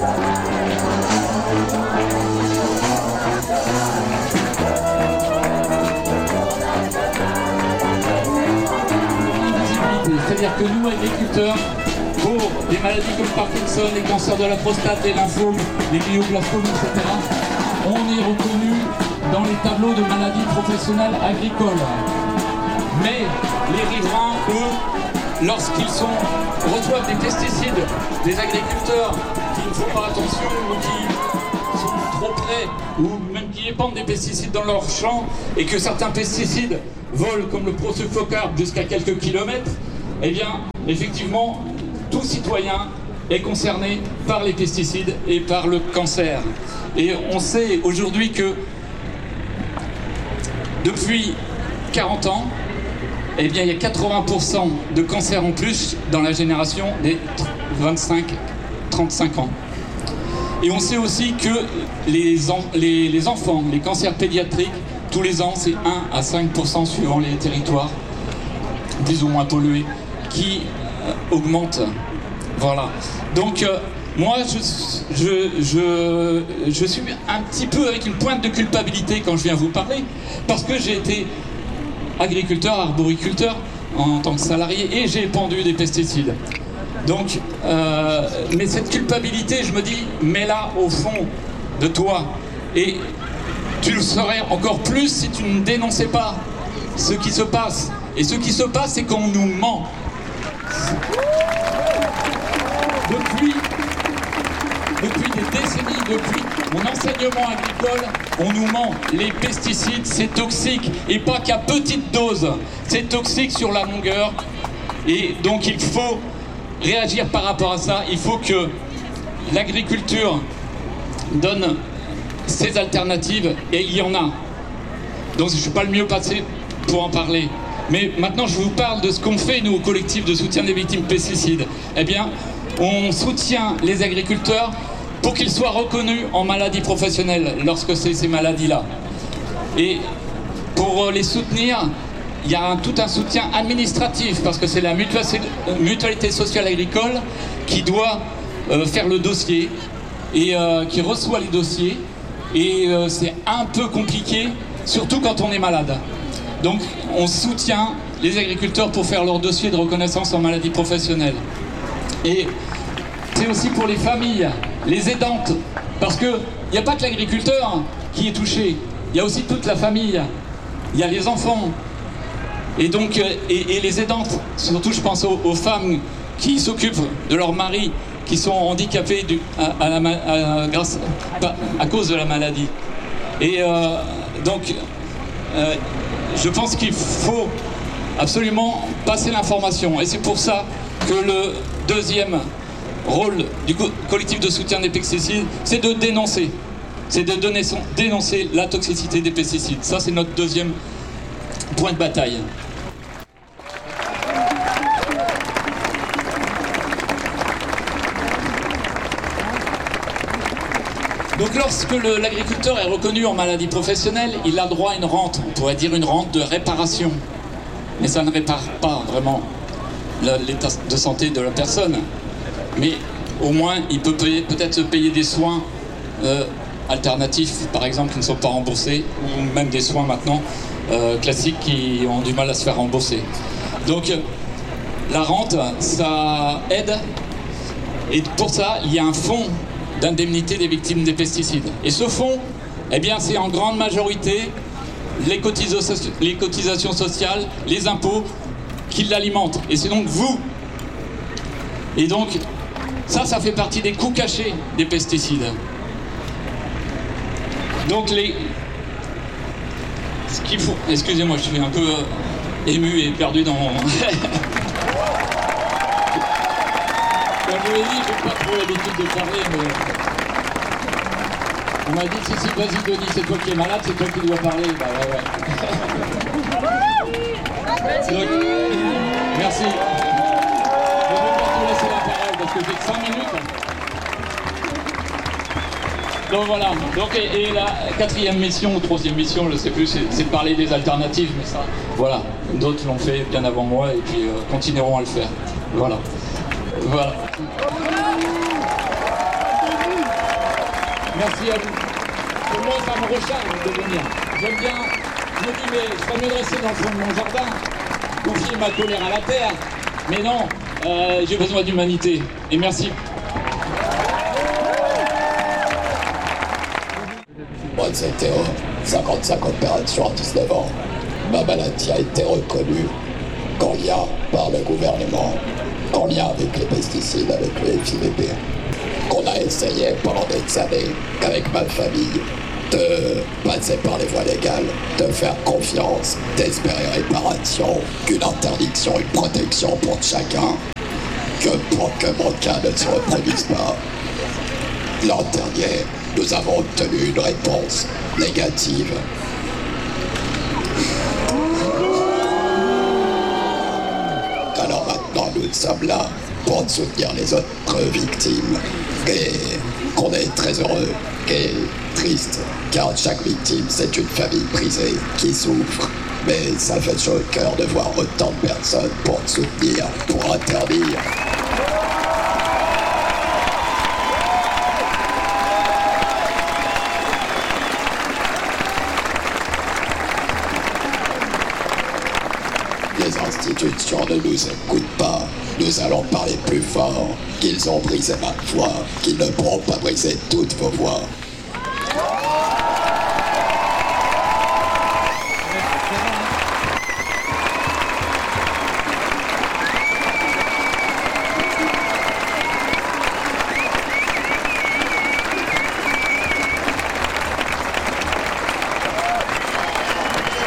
C'est-à-dire que nous, agriculteurs, pour des maladies comme Parkinson, les cancers de la prostate, les lymphomes, les glioblastomes, etc., on est reconnu dans les tableaux de maladies professionnelles agricoles. Mais les riverains, eux, lorsqu'ils reçoivent des pesticides, des agriculteurs qui ne font pas attention ou qui sont trop près, ou même qui épandent des pesticides dans leurs champs, et que certains pesticides volent comme le prosulfocarbe jusqu'à quelques kilomètres, eh bien, effectivement, tout citoyen est concerné par les pesticides et par le cancer. Et on sait aujourd'hui que depuis 40 ans, eh bien, il y a 80% de cancers en plus dans la génération des 25-35 ans. Et on sait aussi que les enfants, les cancers pédiatriques, tous les ans, c'est 1 à 5% suivant les territoires, plus ou moins pollués, qui augmentent. Voilà. Donc, moi, je suis un petit peu avec une pointe de culpabilité quand je viens vous parler, parce que j'ai été agriculteur, arboriculteur en tant que salarié, et j'ai épandu des pesticides. Donc, mais cette culpabilité, je me dis, mets-la au fond de toi. Et tu le saurais encore plus si tu ne dénonçais pas ce qui se passe. Et ce qui se passe, c'est qu'on nous ment. Depuis des décennies, depuis mon enseignement agricole, on nous ment. Les pesticides, c'est toxique. Et pas qu'à petite dose. C'est toxique sur la longueur. Et donc il faut réagir par rapport à ça. Il faut que l'agriculture donne ses alternatives. Et il y en a. Donc je ne suis pas le mieux placé pour en parler. Mais maintenant, je vous parle de ce qu'on fait, nous, au collectif de soutien des victimes pesticides. Eh bien, on soutient les agriculteurs pour qu'ils soient reconnus en maladies professionnelles lorsque c'est ces maladies-là. Et pour les soutenir, il y a tout un soutien administratif, parce que c'est la mutualité sociale agricole qui doit faire le dossier et qui reçoit les dossiers. Et c'est un peu compliqué, surtout quand on est malade. Donc on soutient les agriculteurs pour faire leur dossier de reconnaissance en maladie professionnelle. Et c'est aussi pour les familles, les aidantes, parce qu'il n'y a pas que l'agriculteur qui est touché, il y a aussi toute la famille, il y a les enfants. Et donc, et les aidantes, surtout je pense aux femmes qui s'occupent de leur mari, qui sont handicapés à cause de la maladie. Et donc, je pense qu'il faut absolument passer l'information. Et c'est pour ça que le deuxième rôle du collectif de soutien des pesticides, c'est de dénoncer. C'est de dénoncer la toxicité des pesticides. Ça, c'est notre deuxième point de bataille. Donc lorsque l'agriculteur est reconnu en maladie professionnelle, il a droit à une rente, on pourrait dire une rente de réparation. Mais ça ne répare pas vraiment l'état de santé de la personne. Mais au moins, il peut peut-être se payer des soins alternatifs, par exemple, qui ne sont pas remboursés, ou même des soins maintenant classiques qui ont du mal à se faire rembourser. Donc la rente, ça aide. Et pour ça, il y a un fonds d'indemnité des victimes des pesticides. Et ce fonds, eh bien, c'est en grande majorité les cotisations sociales, les impôts qui l'alimentent. Et c'est donc vous. Et donc, ça fait partie des coûts cachés des pesticides. Donc ce qu'il faut... Excusez-moi, je suis un peu ému et perdu dans mon... Comme je vous l'ai dit, je n'ai pas trop l'habitude de parler, mais... On m'a dit, si, vas-y Denis, c'est toi qui es malade, c'est toi qui dois parler. Bah ouais. Donc, merci. Je vais pas te laisser la parole, parce que j'ai que 5 minutes. Donc voilà. Donc, et la quatrième mission, ou troisième mission, je ne sais plus, c'est de parler des alternatives, mais ça, voilà. D'autres l'ont fait bien avant moi, et puis continueront à le faire. Voilà. Merci à vous. Pour moi, ça me recharge de venir. J'aime bien. Je me dis, mais je serais mieux dressé dans le fond de mon jardin, ou filer ma colère à la terre. Mais non, j'ai besoin d'humanité. Et merci. Moi, c'était 55 opérations à 19 ans. Ma maladie a été reconnue en lien par le gouvernement, en lien avec les pesticides, avec le FIVB. Qu'on a essayé pendant des années, avec ma famille, de passer par les voies légales, de faire confiance, d'espérer réparation, qu'une interdiction, une protection pour chacun, que pour que mon cas ne se reproduise pas. L'an dernier, nous avons obtenu une réponse négative. Alors maintenant, nous sommes là pour soutenir les autres victimes. Et qu'on est très heureux et triste, car chaque victime, c'est une famille brisée qui souffre. Mais ça fait chaud au cœur de voir autant de personnes pour soutenir, pour interdire. Les institutions ne nous écoutent pas. Nous allons parler plus fort. Qu'ils ont brisé ma voix, qu'ils ne pourront pas briser toutes vos voix.